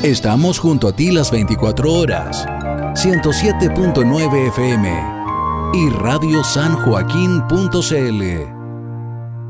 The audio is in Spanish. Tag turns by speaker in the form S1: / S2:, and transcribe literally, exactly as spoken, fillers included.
S1: Estamos junto a ti las veinticuatro horas. ciento siete punto nueve F M y radio san joaquín punto c l.